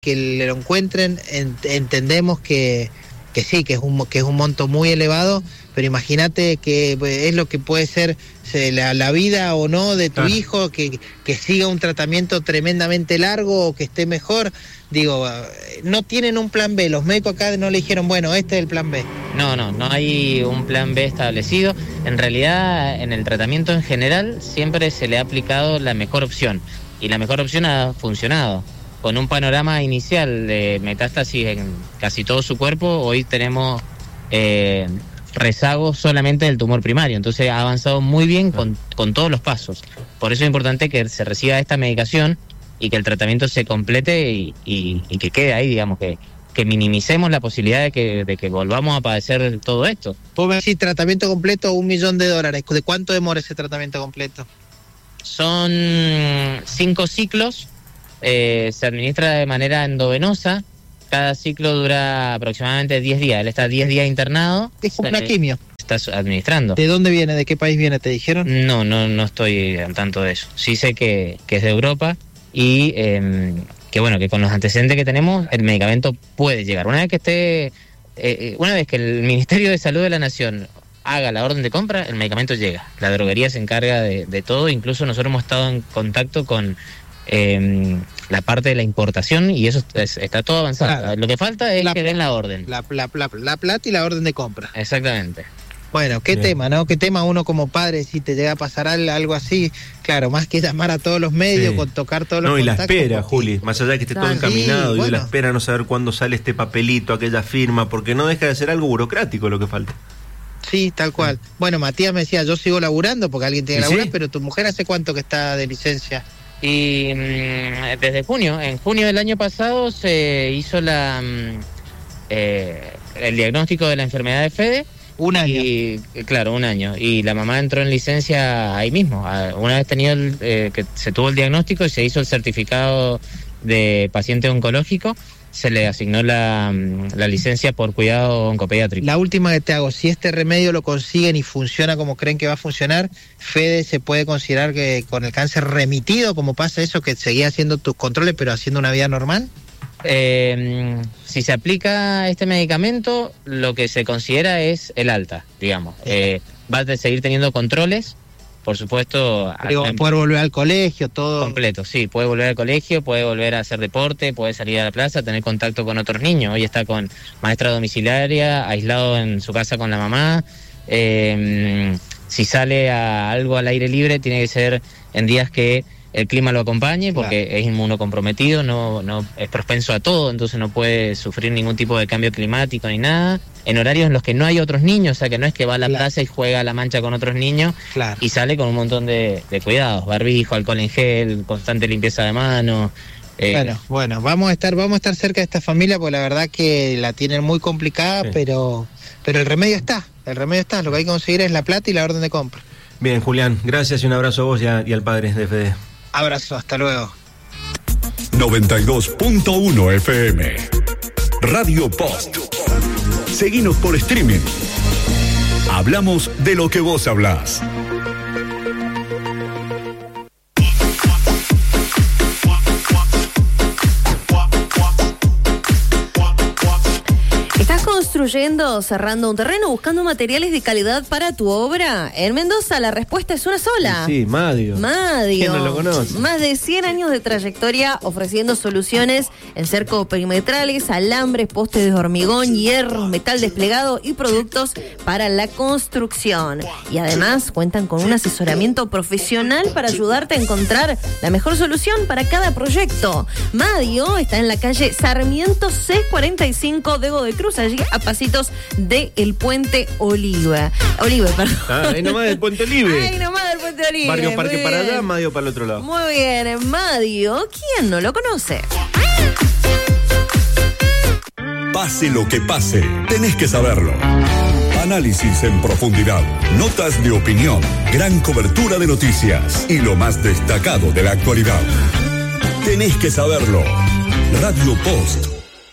que lo encuentren. Entendemos que sí, que es un monto muy elevado, pero imagínate que es lo que puede ser la vida o no de tu hijo, que siga un tratamiento tremendamente largo o que esté mejor. Digo, no tienen un plan B, los médicos acá no le dijeron, bueno, este es el plan B. No hay un plan B establecido. En realidad, en el tratamiento en general, siempre se le ha aplicado la mejor opción, y la mejor opción ha funcionado. Con un panorama inicial de metástasis en casi todo su cuerpo, hoy tenemos rezagos solamente del tumor primario, entonces ha avanzado muy bien con todos los pasos. Por eso es importante que se reciba esta medicación y que el tratamiento se complete y que quede ahí, digamos, que minimicemos la posibilidad de que volvamos a padecer todo esto. Vos me decís tratamiento completo, $1 millón. ¿De cuánto demora ese tratamiento completo? Son 5 ciclos. Se administra de manera endovenosa. Cada ciclo dura aproximadamente 10 días. Él está 10 días internado. Es como una quimio. Está administrando. ¿De dónde viene? ¿De qué país viene? ¿Te dijeron? No estoy al tanto de eso. Sí sé que es de Europa y que bueno, que con los antecedentes que tenemos, el medicamento puede llegar. Una vez que el Ministerio de Salud de la Nación haga la orden de compra, el medicamento llega. La droguería se encarga de todo. Incluso nosotros hemos estado en contacto con la parte de la importación y eso está todo avanzado. Claro. Lo que falta es que den la orden. La plata y la orden de compra. Exactamente. Bueno, qué tema, ¿no? Qué tema uno como padre, si te llega a pasar algo así, claro, más que llamar a todos los medios, con tocar todos los contactos. No, y la espera, Juli, más allá de que esté todo encaminado, y la espera, no saber cuándo sale este papelito, aquella firma, porque no deja de ser algo burocrático lo que falta. Sí, tal cual. Bueno, Matías me decía, yo sigo laburando porque alguien tiene que laburar, pero tu mujer ¿hace cuánto que está de licencia? Y desde junio. En junio del año pasado se hizo el diagnóstico de la enfermedad de Fede. Un año. Claro, un año. Y la mamá entró en licencia ahí mismo. Una vez tenido que se tuvo el diagnóstico y se hizo el certificado de paciente oncológico, se le asignó la licencia por cuidado oncopediátrico. La última que te hago, si este remedio lo consiguen y funciona como creen que va a funcionar, Fede se puede considerar que con el cáncer remitido, como pasa eso, que seguía haciendo tus controles pero haciendo una vida normal. Si se aplica este medicamento, lo que se considera es el alta, digamos. Va a seguir teniendo controles, por supuesto. Poder volver al colegio, todo. Completo, sí, puede volver al colegio, puede volver a hacer deporte, puede salir a la plaza, tener contacto con otros niños. Hoy está con maestra domiciliaria, aislado en su casa con la mamá. Si sale a algo al aire libre, tiene que ser en días que el clima lo acompañe, porque es inmunocomprometido, no es propenso a todo, entonces no puede sufrir ningún tipo de cambio climático ni nada. En horarios en los que no hay otros niños, o sea que no es que va a la plaza y juega a la mancha con otros niños, y sale con un montón de cuidados, barbijo, alcohol en gel, constante limpieza de manos. Bueno, vamos a estar cerca de esta familia, porque la verdad que la tienen muy complicada, pero el remedio está, lo que hay que conseguir es la plata y la orden de compra. Bien, Julián, gracias y un abrazo a vos y al padre de Fede. Abrazo, hasta luego. 92.1 FM Radio Post. Seguinos por streaming. Hablamos de lo que vos hablás. Construyendo o cerrando un terreno, buscando materiales de calidad para tu obra. En Mendoza la respuesta es una sola. Sí, Madio. ¿Quién no lo conoce? Más de 100 años de trayectoria ofreciendo soluciones en cercos perimetrales, alambres, postes de hormigón, hierro, metal desplegado y productos para la construcción. Y además cuentan con un asesoramiento profesional para ayudarte a encontrar la mejor solución para cada proyecto. Madio está en la calle Sarmiento C45 de Godoy Cruz, allí a pasitos del Puente Oliva. Ahí nomás del Puente Olive. Ahí nomás del Puente Olive. Barrio Parque para allá, Madio para el otro lado. Muy bien, Madio, ¿quién no lo conoce? Pase lo que pase, tenés que saberlo. Análisis en profundidad, notas de opinión, gran cobertura de noticias y lo más destacado de la actualidad. Tenés que saberlo. Radio Post